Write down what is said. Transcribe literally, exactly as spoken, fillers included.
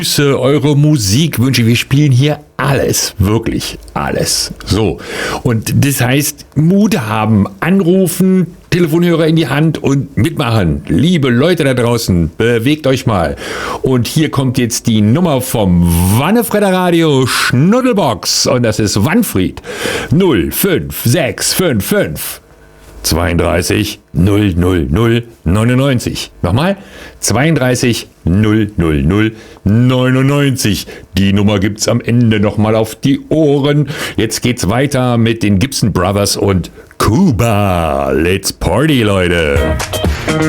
Grüße, eure Musikwünsche. Wir spielen hier alles, wirklich alles. So, und das heißt, Mut haben, anrufen, Telefonhörer in die Hand und mitmachen. Liebe Leute da draußen, bewegt euch mal. Und hier kommt jetzt die Nummer vom Wannefredder Radio Schnuddelbox. Und das ist Wanfried null fünf sechs fünf fünf zweiunddreißig null null null neunundneunzig. Nochmal, zweiunddreißig null null null neunundneunzig. Die Nummer gibt's am Ende nochmal auf die Ohren. Jetzt geht's weiter mit den Gibson Brothers und Cuba. Let's party, Leute.